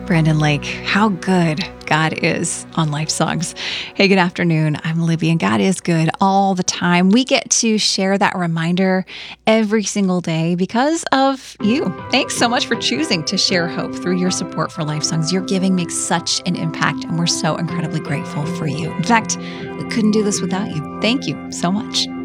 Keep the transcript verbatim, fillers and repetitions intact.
Brandon Lake, how good God is on Life Songs. Hey, good afternoon. I'm Libby, and God is good all the time. We get to share that reminder every single day because of you. Thanks so much for choosing to share hope through your support for Life Songs. Your giving makes such an impact, and we're so incredibly grateful for you. In fact, we couldn't do this without you. Thank you so much.